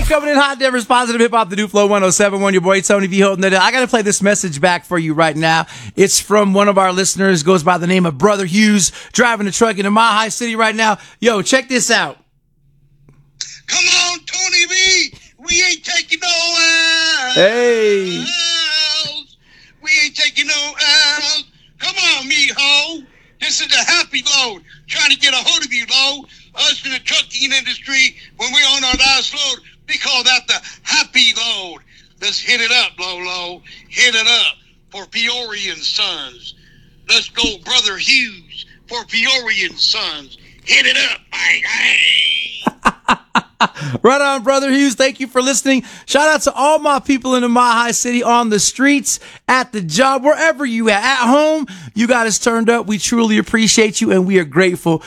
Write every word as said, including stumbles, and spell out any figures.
coming in hot, Denver's positive hip hop, the new flow one oh seven point one. Your boy Tony V holding it. I got to play this message back for you right now. It's from one of our listeners, goes by the name of Brother Hughes, driving a truck into Mile High City right now. Yo, check this out. Come on, Tony V. We ain't taking no L's. Hey. We ain't taking no L's. Come on, mijo. This is the happy load. Trying to get a hold of you, low. Us in the trucking industry, when we're on our last load, we call that the happy load. Let's hit it up, low, low. Hit it up for Peorian Sons. Let's go, Brother Hughes, for Peorian Sons. Hit it up, bang, bang. Right on, Brother Hughes. Thank you for listening. Shout out to all my people in the Mile High City, on the streets, at the job, wherever you at. At home, you got us turned up. We truly appreciate you, and we are grateful